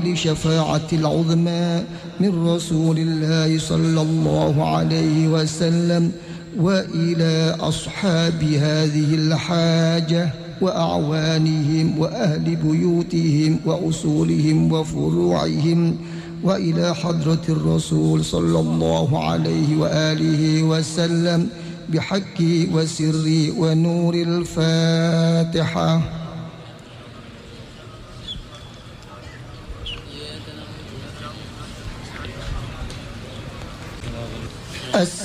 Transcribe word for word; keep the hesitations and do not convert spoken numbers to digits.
لشفاعة العظمى من رسول الله صلى الله عليه وسلم، وإلى أصحاب هذه الحاجة وأعوانهم وأهل بيوتهم وأصولهم وفروعهم، وإلى حضرة الرسول صلى الله عليه وآله وسلم بحق وسر ونور الفاتحة.